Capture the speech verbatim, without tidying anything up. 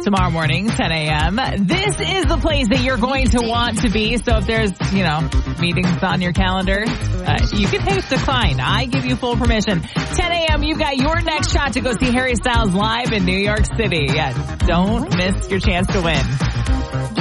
tomorrow morning, ten a.m. This is the place that you're going to want to be. So if there's, you know, meetings on your calendar, uh, you can hit decline. I give you full permission. ten a.m. You've got your next shot to go see Harry Styles live in New York City. Yes, don't miss your chance to win.